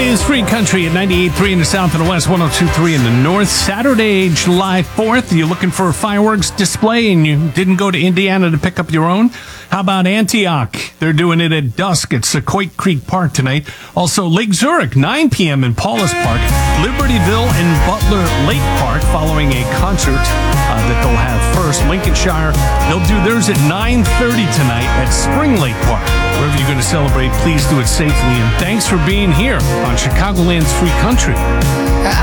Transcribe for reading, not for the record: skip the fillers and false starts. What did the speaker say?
Chicagoland's Free Country at 98.3 in the south and the west, 102.3 in the north. Saturday, July 4th. You're looking for a fireworks display and you didn't go to Indiana to pick up your own? How about Antioch? They're doing it at dusk at Sequoia Creek Park tonight. Also, Lake Zurich, 9 p.m. in Paulus Park. Libertyville and Butler Lake Park following a concert that they'll have first. Lincolnshire, they'll do theirs at 9:30 tonight at Spring Lake Park. Wherever you're going to celebrate, please do it safely. And thanks for being here on Chicagoland's Free Country.